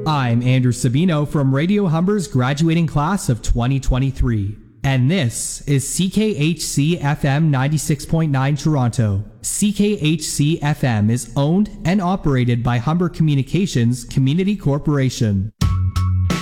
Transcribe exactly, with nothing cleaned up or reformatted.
I'm Andrew Sabino from Radio Humber's graduating class of twenty twenty-three, and this is C K H C F M ninety-six point nine Toronto. C K H C F M is owned and operated by Humber Communications Community Corporation.